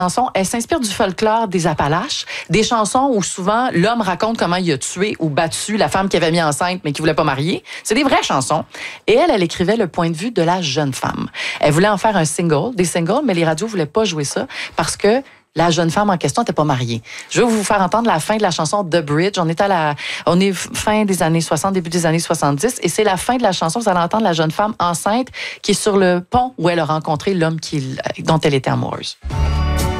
chanson, elle s'inspire du folklore des Appalaches, des chansons où souvent l'homme raconte comment il a tué ou battu la femme qu'il avait mis enceinte mais qui voulait pas marier. C'est des vraies chansons. Et elle écrivait le point de vue de la jeune femme. Elle voulait en faire des singles, mais les radios voulaient pas jouer ça parce que la jeune femme en question n'était pas mariée. Je vais vous faire entendre la fin de la chanson The Bridge. On est fin des années 60, début des années 70, et c'est la fin de la chanson. Vous allez entendre la jeune femme enceinte qui est sur le pont où elle a rencontré l'homme dont elle était amoureuse.